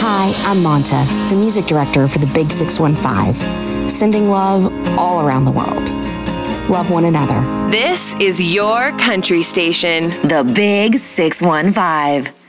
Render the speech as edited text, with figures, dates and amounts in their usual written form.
Hi, I'm Monta, the music director for the Big 615, sending love all around the world. Love one another. This is your country station. The Big 615.